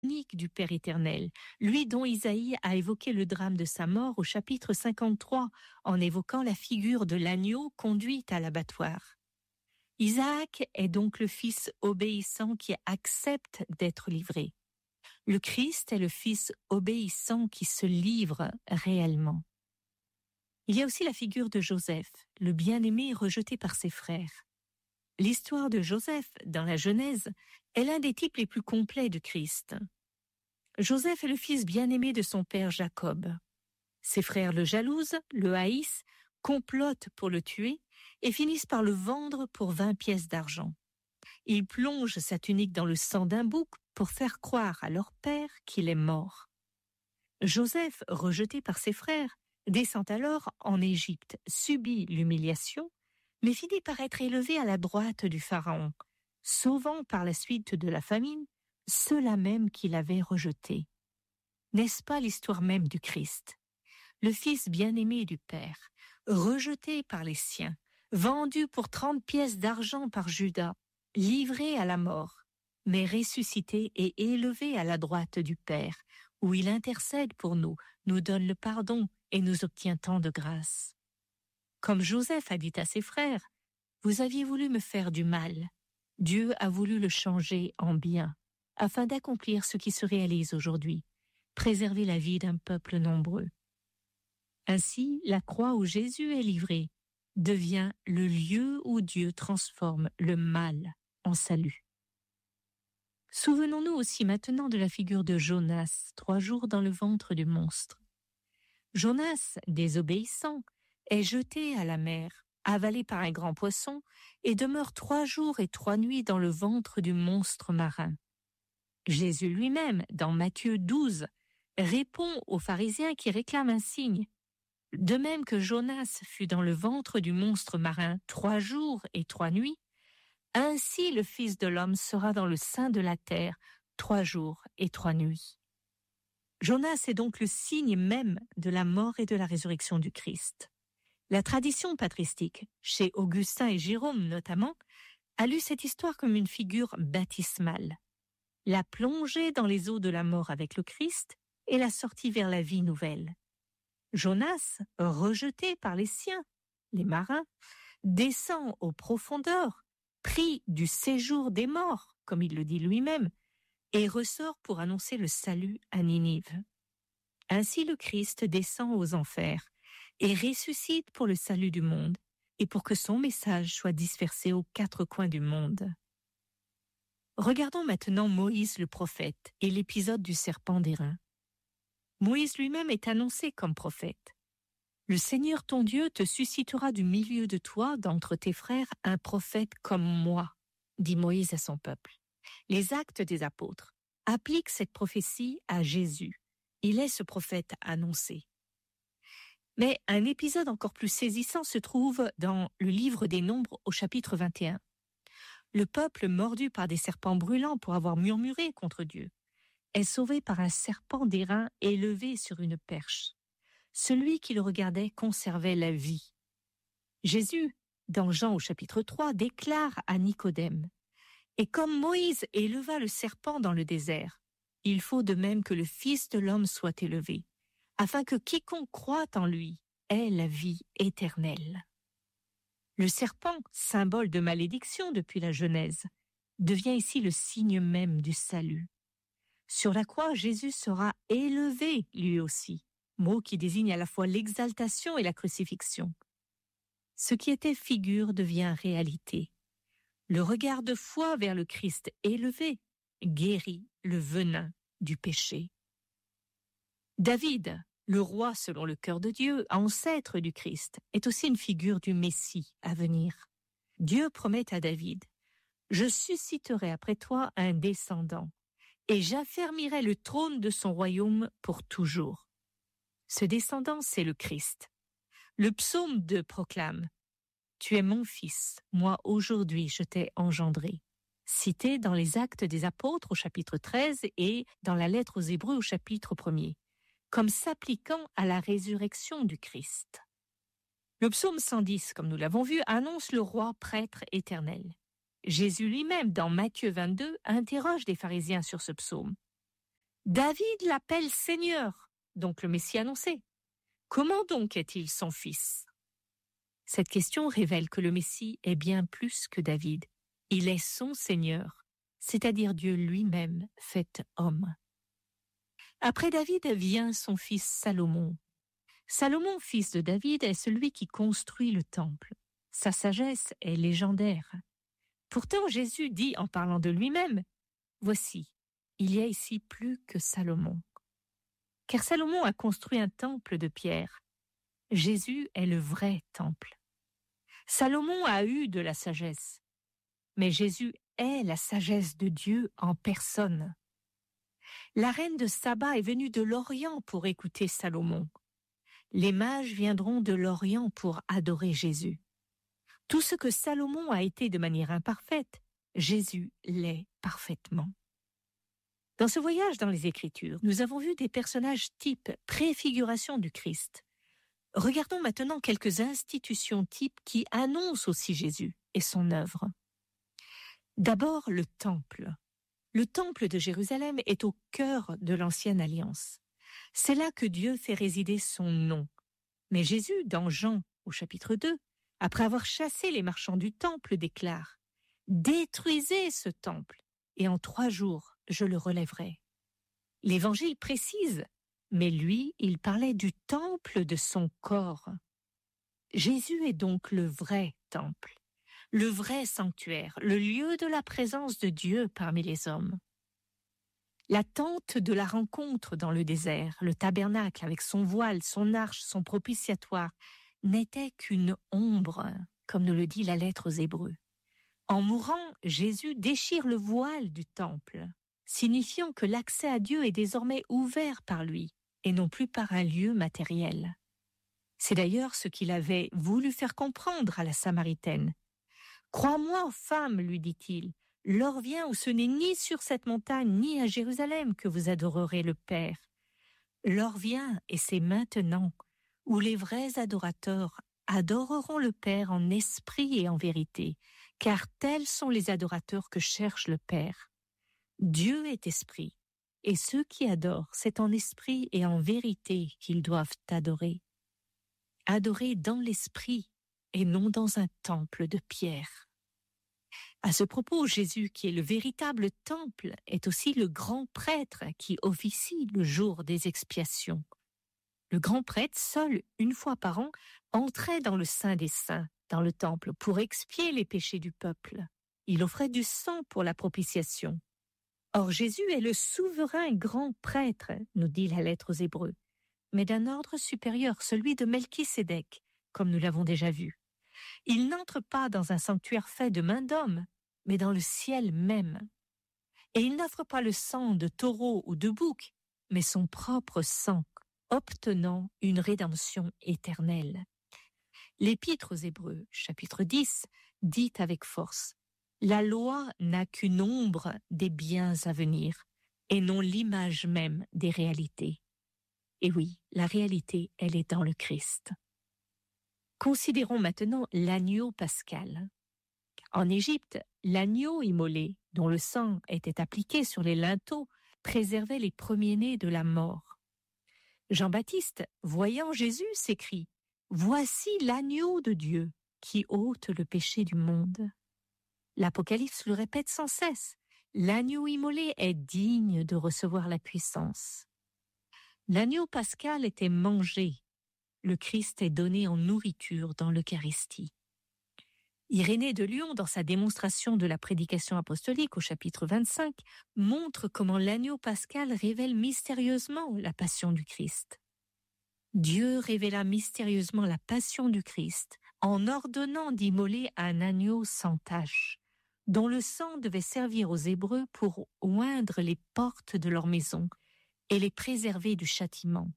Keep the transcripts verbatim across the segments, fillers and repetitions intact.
unique du Père éternel, lui dont Isaïe a évoqué le drame de sa mort au chapitre cinquante-trois, en évoquant la figure de l'agneau conduit à l'abattoir. Isaac est donc le fils obéissant qui accepte d'être livré. Le Christ est le fils obéissant qui se livre réellement. Il y a aussi la figure de Joseph, le bien-aimé rejeté par ses frères. L'histoire de Joseph, dans la Genèse, est l'un des types les plus complets de Christ. Joseph est le fils bien-aimé de son père Jacob. Ses frères le jalousent, le haïssent, complotent pour le tuer et finissent par le vendre pour vingt pièces d'argent. Ils plongent sa tunique dans le sang d'un bouc pour faire croire à leur père qu'il est mort. Joseph, rejeté par ses frères, descend alors en Égypte, subit l'humiliation, mais finit par être élevé à la droite du Pharaon, sauvant par la suite de la famine ceux-là même qu'il avait rejetés. N'est-ce pas l'histoire même du Christ? Le fils bien-aimé du Père, rejeté par les siens, vendu pour trente pièces d'argent par Judas, livré à la mort, mais ressuscité et élevé à la droite du Père, où il intercède pour nous, nous donne le pardon et nous obtient tant de grâce. Comme Joseph a dit à ses frères, « Vous aviez voulu me faire du mal. Dieu a voulu le changer en bien, afin d'accomplir ce qui se réalise aujourd'hui, préserver la vie d'un peuple nombreux. » Ainsi, la croix où Jésus est livré devient le lieu où Dieu transforme le mal en salut. Souvenons-nous aussi maintenant de la figure de Jonas, trois jours dans le ventre du monstre. Jonas, désobéissant, est jeté à la mer, avalé par un grand poisson, et demeure trois jours et trois nuits dans le ventre du monstre marin. Jésus lui-même, dans Matthieu douze, répond aux pharisiens qui réclament un signe. De même que Jonas fut dans le ventre du monstre marin trois jours et trois nuits, ainsi le Fils de l'homme sera dans le sein de la terre trois jours et trois nuits. Jonas est donc le signe même de la mort et de la résurrection du Christ. La tradition patristique, chez Augustin et Jérôme notamment, a lu cette histoire comme une figure baptismale. La plongée dans les eaux de la mort avec le Christ et la sortie vers la vie nouvelle. Jonas, rejeté par les siens, les marins, descend aux profondeurs, pris du séjour des morts, comme il le dit lui-même, et ressort pour annoncer le salut à Ninive. Ainsi le Christ descend aux enfers et ressuscite pour le salut du monde et pour que son message soit dispersé aux quatre coins du monde. Regardons maintenant Moïse le prophète et l'épisode du serpent d'airain. Moïse lui-même est annoncé comme prophète. Le Seigneur ton Dieu te suscitera du milieu de toi, d'entre tes frères, un prophète comme moi, dit Moïse à son peuple. Les Actes des Apôtres appliquent cette prophétie à Jésus. Il est ce prophète annoncé. Mais un épisode encore plus saisissant se trouve dans le livre des Nombres au chapitre vingt et un. Le peuple, mordu par des serpents brûlants pour avoir murmuré contre Dieu, est sauvé par un serpent d'airain élevé sur une perche. Celui qui le regardait conservait la vie. Jésus, dans Jean au chapitre trois, déclare à Nicodème « Et comme Moïse éleva le serpent dans le désert, il faut de même que le Fils de l'homme soit élevé, afin que quiconque croit en lui ait la vie éternelle. » Le serpent, symbole de malédiction depuis la Genèse, devient ici le signe même du salut. Sur la croix, Jésus sera élevé lui aussi, mot qui désigne à la fois l'exaltation et la crucifixion. Ce qui était figure devient réalité. Le regard de foi vers le Christ élevé guérit le venin du péché. David, le roi selon le cœur de Dieu, ancêtre du Christ, est aussi une figure du Messie à venir. Dieu promet à David « Je susciterai après toi un descendant, et j'affermirai le trône de son royaume pour toujours. » Ce descendant, c'est le Christ. Le psaume deux proclame « Tu es mon fils, moi aujourd'hui je t'ai engendré », cité dans les Actes des Apôtres au chapitre treize et dans la lettre aux Hébreux au chapitre premier, comme s'appliquant à la résurrection du Christ. Le psaume cent dix, comme nous l'avons vu, annonce le roi prêtre éternel. Jésus lui-même, dans Matthieu vingt-deux, interroge les pharisiens sur ce psaume. David l'appelle Seigneur, donc le Messie annoncé. Comment donc est-il son fils ? Cette question révèle que le Messie est bien plus que David. Il est son Seigneur, c'est-à-dire Dieu lui-même fait homme. Après David vient son fils Salomon. Salomon, fils de David, est celui qui construit le temple. Sa sagesse est légendaire. Pourtant, Jésus dit en parlant de lui-même, « Voici, il y a ici plus que Salomon. » Car Salomon a construit un temple de pierre. Jésus est le vrai temple. Salomon a eu de la sagesse, mais Jésus est la sagesse de Dieu en personne. La reine de Saba est venue de l'Orient pour écouter Salomon. Les mages viendront de l'Orient pour adorer Jésus. Tout ce que Salomon a été de manière imparfaite, Jésus l'est parfaitement. Dans ce voyage dans les Écritures, nous avons vu des personnages types, préfiguration du Christ. Regardons maintenant quelques institutions types qui annoncent aussi Jésus et son œuvre. D'abord, le temple. Le temple de Jérusalem est au cœur de l'Ancienne Alliance. C'est là que Dieu fait résider son nom. Mais Jésus, dans Jean, au chapitre deux, après avoir chassé les marchands du temple, déclare « Détruisez ce temple, et en trois jours, je le relèverai. » L'Évangile précise, mais lui, il parlait du temple de son corps. Jésus est donc le vrai temple, le vrai sanctuaire, le lieu de la présence de Dieu parmi les hommes. La tente de la rencontre dans le désert, le tabernacle avec son voile, son arche, son propitiatoire, n'était qu'une ombre, comme nous le dit la lettre aux Hébreux. En mourant, Jésus déchire le voile du temple, signifiant que l'accès à Dieu est désormais ouvert par lui, et non plus par un lieu matériel. C'est d'ailleurs ce qu'il avait voulu faire comprendre à la Samaritaine. « Crois-moi, femme, lui dit-il, l'heure vient où ce n'est ni sur cette montagne ni à Jérusalem que vous adorerez le Père. L'heure vient, et c'est maintenant, où les vrais adorateurs adoreront le Père en esprit et en vérité, car tels sont les adorateurs que cherche le Père. Dieu est esprit, et ceux qui adorent, c'est en esprit et en vérité qu'ils doivent adorer. Adorer dans l'esprit et non dans un temple de pierre. » À ce propos, Jésus, qui est le véritable temple, est aussi le grand prêtre qui officie le jour des expiations. Le grand prêtre, seul une fois par an, entrait dans le Saint des Saints, dans le temple, pour expier les péchés du peuple. Il offrait du sang pour la propitiation. Or, Jésus est le souverain grand prêtre, nous dit la lettre aux Hébreux, mais d'un ordre supérieur, celui de Melchisédek, comme nous l'avons déjà vu. Il n'entre pas dans un sanctuaire fait de main d'homme, mais dans le ciel même. Et il n'offre pas le sang de taureau ou de bouc, mais son propre sang, obtenant une rédemption éternelle. L'Épître aux Hébreux, chapitre dix, dit avec force « La loi n'a qu'une ombre des biens à venir, et non l'image même des réalités. » Et oui, la réalité, elle est dans le Christ. Considérons maintenant l'agneau pascal. En Égypte, l'agneau immolé, dont le sang était appliqué sur les linteaux, préservait les premiers-nés de la mort. Jean-Baptiste, voyant Jésus, s'écrie « Voici l'agneau de Dieu qui ôte le péché du monde. » L'Apocalypse le répète sans cesse. L'agneau immolé est digne de recevoir la puissance. L'agneau pascal était mangé. Le Christ est donné en nourriture dans l'Eucharistie. Irénée de Lyon, dans sa démonstration de la prédication apostolique au chapitre vingt-cinq, montre comment l'agneau pascal révèle mystérieusement la passion du Christ. Dieu révéla mystérieusement la passion du Christ en ordonnant d'immoler un agneau sans tache, dont le sang devait servir aux Hébreux pour oindre les portes de leur maison et les préserver du châtiment.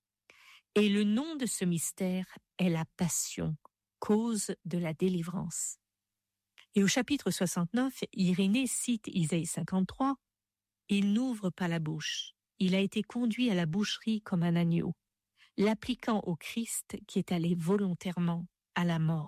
Et le nom de ce mystère est la passion, cause de la délivrance. Et au chapitre soixante-neuf, Irénée cite Isaïe cinquante-trois, « Il n'ouvre pas la bouche, il a été conduit à la boucherie comme un agneau, l'appliquant au Christ qui est allé volontairement à la mort. »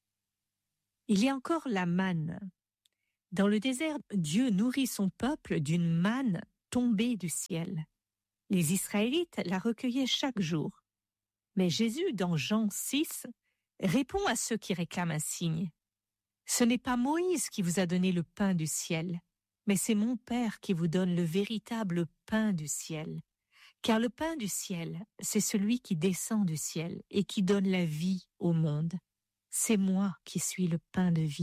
Il y a encore la manne. Dans le désert, Dieu nourrit son peuple d'une manne tombée du ciel. Les Israélites la recueillaient chaque jour. Mais Jésus, dans Jean six, répond à ceux qui réclament un signe. « Ce n'est pas Moïse qui vous a donné le pain du ciel, mais c'est mon Père qui vous donne le véritable pain du ciel. Car le pain du ciel, c'est celui qui descend du ciel et qui donne la vie au monde. C'est moi qui suis le pain de vie. »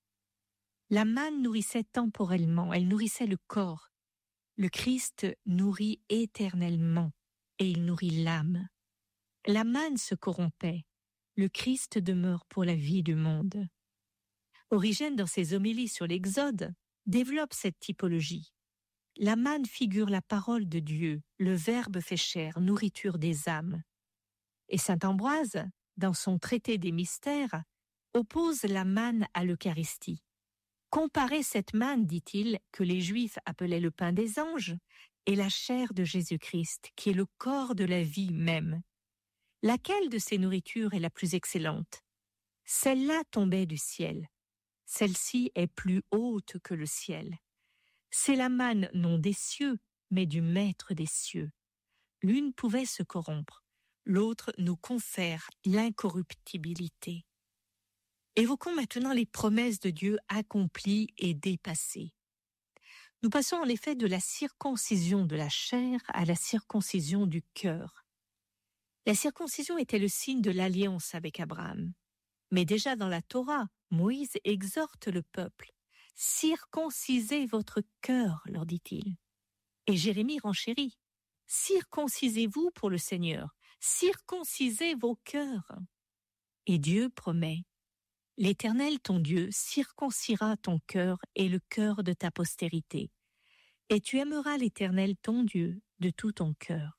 La manne nourrissait temporellement, elle nourrissait le corps. Le Christ nourrit éternellement et il nourrit l'âme. La manne se corrompait, le Christ demeure pour la vie du monde. Origène, dans ses homélies sur l'Exode, développe cette typologie. La manne figure la parole de Dieu, le Verbe fait chair, nourriture des âmes. Et saint Ambroise, dans son traité des mystères, oppose la manne à l'Eucharistie. Comparez cette manne, dit-il, que les Juifs appelaient le pain des anges, et la chair de Jésus-Christ, qui est le corps de la vie même. Laquelle de ces nourritures est la plus excellente? Celle-là tombait du ciel. Celle-ci est plus haute que le ciel. C'est la manne non des cieux, mais du Maître des cieux. L'une pouvait se corrompre, l'autre nous confère l'incorruptibilité. Évoquons maintenant les promesses de Dieu accomplies et dépassées. Nous passons en effet de la circoncision de la chair à la circoncision du cœur. La circoncision était le signe de l'alliance avec Abraham. Mais déjà dans la Torah, Moïse exhorte le peuple. « Circoncisez votre cœur », leur dit-il. Et Jérémie renchérit. « Circoncisez-vous pour le Seigneur, circoncisez vos cœurs. » Et Dieu promet. L'Éternel, ton Dieu, circoncira ton cœur et le cœur de ta postérité. Et tu aimeras l'Éternel, ton Dieu, de tout ton cœur.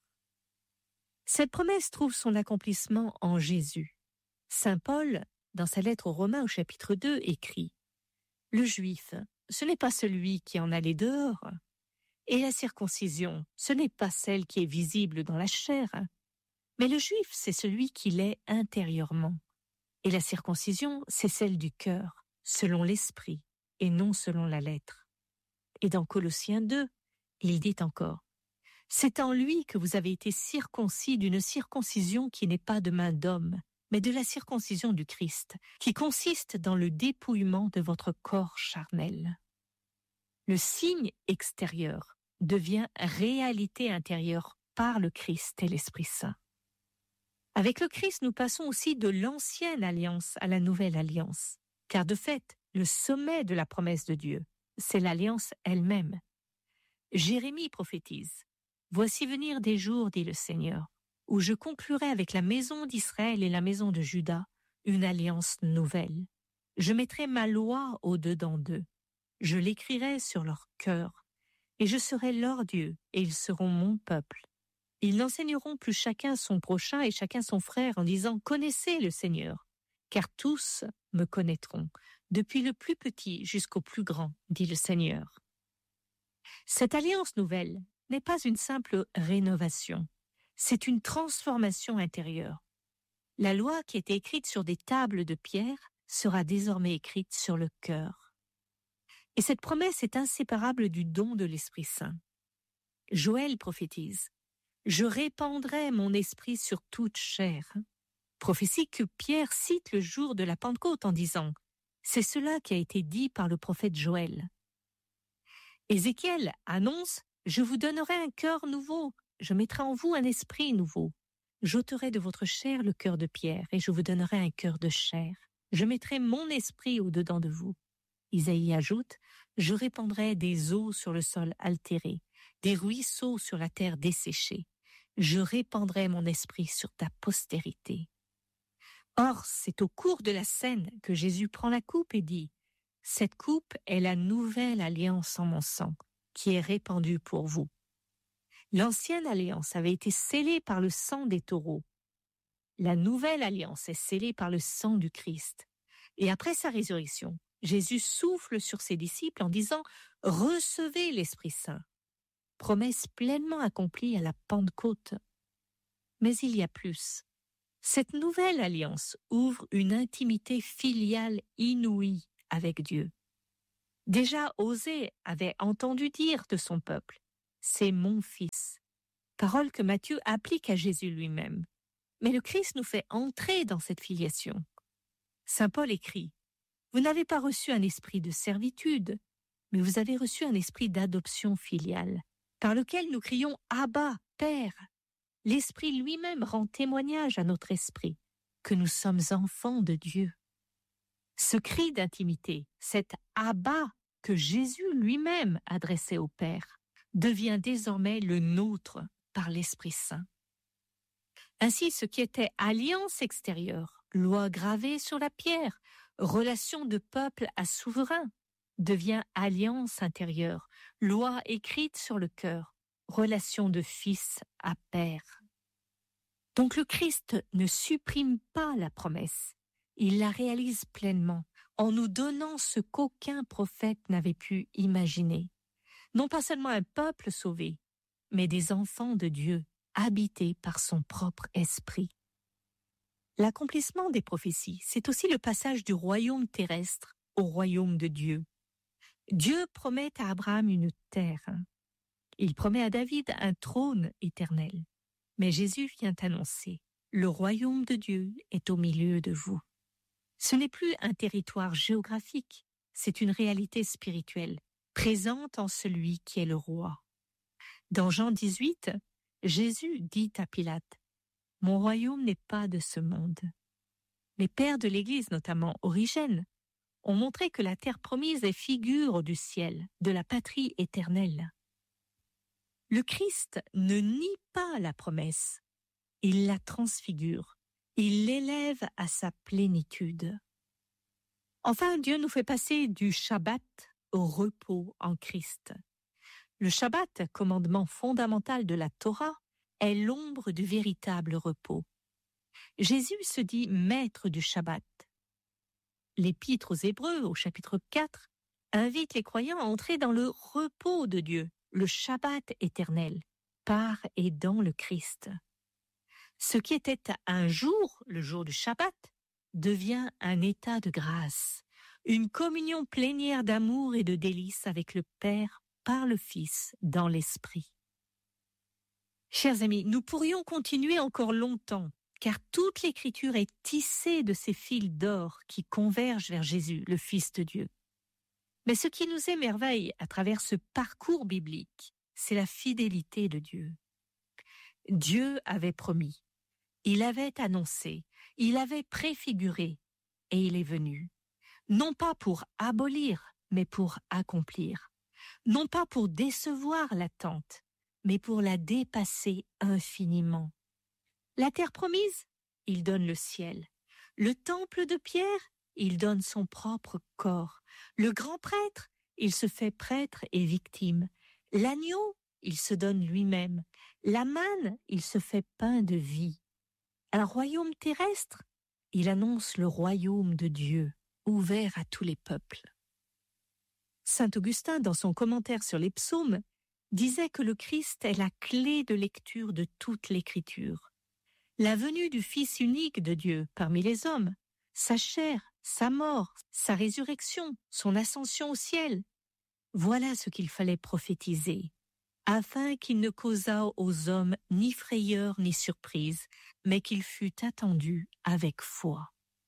Cette promesse trouve son accomplissement en Jésus. Saint Paul, dans sa lettre aux Romains au chapitre deux, écrit « Le Juif, ce n'est pas celui qui en a les dehors, et la circoncision, ce n'est pas celle qui est visible dans la chair, mais le Juif, c'est celui qui l'est intérieurement. Et la circoncision, c'est celle du cœur, selon l'esprit, et non selon la lettre. » Et dans Colossiens deux, il dit encore « C'est en lui que vous avez été circoncis d'une circoncision qui n'est pas de main d'homme, mais de la circoncision du Christ, qui consiste dans le dépouillement de votre corps charnel. » Le signe extérieur devient réalité intérieure par le Christ et l'Esprit Saint. Avec le Christ, nous passons aussi de l'ancienne alliance à la nouvelle alliance, car de fait, le sommet de la promesse de Dieu, c'est l'alliance elle-même. Jérémie prophétise « Voici venir des jours, dit le Seigneur, où je conclurai avec la maison d'Israël et la maison de Juda une alliance nouvelle. Je mettrai ma loi au-dedans d'eux, je l'écrirai sur leur cœur, et je serai leur Dieu, et ils seront mon peuple. Ils n'enseigneront plus chacun son prochain et chacun son frère en disant « Connaissez le Seigneur », car tous me connaîtront, depuis le plus petit jusqu'au plus grand, dit le Seigneur. Cette alliance nouvelle n'est pas une simple rénovation, c'est une transformation intérieure. La loi qui était écrite sur des tables de pierre sera désormais écrite sur le cœur. Et cette promesse est inséparable du don de l'Esprit Saint. Joël prophétise « Je répandrai mon esprit sur toute chair ». Prophétie que Pierre cite le jour de la Pentecôte en disant « C'est cela qui a été dit par le prophète Joël ». Ézéchiel annonce « Je vous donnerai un cœur nouveau, je mettrai en vous un esprit nouveau. J'ôterai de votre chair le cœur de pierre et je vous donnerai un cœur de chair. Je mettrai mon esprit au-dedans de vous. » Isaïe ajoute « Je répandrai des eaux sur le sol altéré, des ruisseaux sur la terre desséchée. Je répandrai mon esprit sur ta postérité. » Or, c'est au cours de la scène que Jésus prend la coupe et dit « Cette coupe est la nouvelle alliance en mon sang, qui est répandue pour vous. » L'ancienne alliance avait été scellée par le sang des taureaux. La nouvelle alliance est scellée par le sang du Christ. Et après sa résurrection, Jésus souffle sur ses disciples en disant « Recevez l'Esprit Saint ». Promesse pleinement accomplie à la Pentecôte. Mais il y a plus. Cette nouvelle alliance ouvre une intimité filiale inouïe avec Dieu. Déjà Osée avait entendu dire de son peuple « c'est mon fils. Parole que Matthieu applique à Jésus lui-même. Mais le Christ nous fait entrer dans cette filiation. Saint Paul écrit « Vous n'avez pas reçu un esprit de servitude, mais vous avez reçu un esprit d'adoption filiale, par lequel nous crions « Abba, Père ». L'Esprit lui-même rend témoignage à notre esprit que nous sommes enfants de Dieu. Ce cri d'intimité, cet « Abba » que Jésus lui-même adressait au Père, devient désormais le nôtre par l'Esprit Saint. Ainsi, ce qui était alliance extérieure, loi gravée sur la pierre, relation de peuple à souverain, devient alliance intérieure, loi écrite sur le cœur, relation de fils à père. Donc le Christ ne supprime pas la promesse, il la réalise pleinement en nous donnant ce qu'aucun prophète n'avait pu imaginer. Non pas seulement un peuple sauvé, mais des enfants de Dieu habités par son propre esprit. L'accomplissement des prophéties, c'est aussi le passage du royaume terrestre au royaume de Dieu. Dieu promet à Abraham une terre. Il promet à David un trône éternel. Mais Jésus vient annoncer « Le royaume de Dieu est au milieu de vous ». Ce n'est plus un territoire géographique, c'est une réalité spirituelle, présente en celui qui est le roi. Dans Jean dix-huit, Jésus dit à Pilate « Mon royaume n'est pas de ce monde ». Les pères de l'Église, notamment Origène, ont montré que la terre promise est figure du ciel, de la patrie éternelle. Le Christ ne nie pas la promesse, il la transfigure, il l'élève à sa plénitude. Enfin, Dieu nous fait passer du Shabbat au repos en Christ. Le Shabbat, commandement fondamental de la Torah, est l'ombre du véritable repos. Jésus se dit maître du Shabbat. L'Épître aux Hébreux, au chapitre quatre, invite les croyants à entrer dans le repos de Dieu, le Shabbat éternel, par et dans le Christ. Ce qui était un jour, le jour du Shabbat, devient un état de grâce, une communion plénière d'amour et de délices avec le Père par le Fils dans l'Esprit. Chers amis, nous pourrions continuer encore longtemps, car toute l'Écriture est tissée de ces fils d'or qui convergent vers Jésus, le Fils de Dieu. Mais ce qui nous émerveille à travers ce parcours biblique, c'est la fidélité de Dieu. Dieu avait promis, il avait annoncé, il avait préfiguré, et il est venu. Non pas pour abolir, mais pour accomplir. Non pas pour décevoir l'attente, mais pour la dépasser infiniment. La terre promise, il donne le ciel. Le temple de pierre, il donne son propre corps. Le grand prêtre, il se fait prêtre et victime. L'agneau, il se donne lui-même. La manne, il se fait pain de vie. Un royaume terrestre, il annonce le royaume de Dieu, ouvert à tous les peuples. Saint Augustin, dans son commentaire sur les psaumes, disait que le Christ est la clé de lecture de toute l'Écriture. La venue du Fils unique de Dieu parmi les hommes, sa chair, sa mort, sa résurrection, son ascension au ciel. Voilà ce qu'il fallait prophétiser, afin qu'il ne causât aux hommes ni frayeur ni surprise, mais qu'il fût attendu avec foi.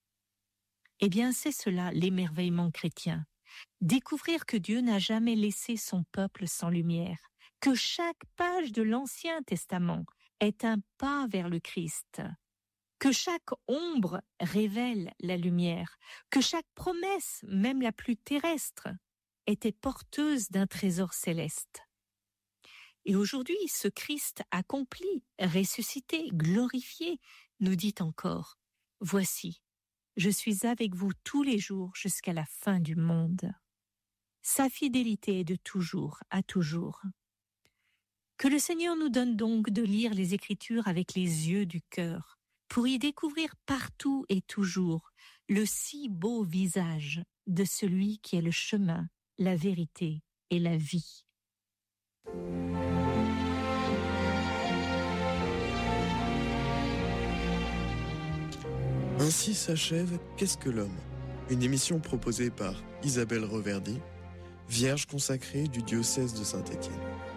Eh bien, c'est cela l'émerveillement chrétien. Découvrir que Dieu n'a jamais laissé son peuple sans lumière, que chaque page de l'Ancien Testament est un pas vers le Christ, que chaque ombre révèle la lumière, que chaque promesse, même la plus terrestre, était porteuse d'un trésor céleste. Et aujourd'hui, ce Christ accompli, ressuscité, glorifié, nous dit encore « Voici, je suis avec vous tous les jours jusqu'à la fin du monde. » Sa fidélité est de toujours à toujours. Que le Seigneur nous donne donc de lire les Écritures avec les yeux du cœur, pour y découvrir partout et toujours le si beau visage de celui qui est le chemin, la vérité et la vie. Ainsi s'achève Qu'est-ce que l'homme ? Une émission proposée par Isabelle Reverdy, vierge consacrée du diocèse de Saint-Étienne.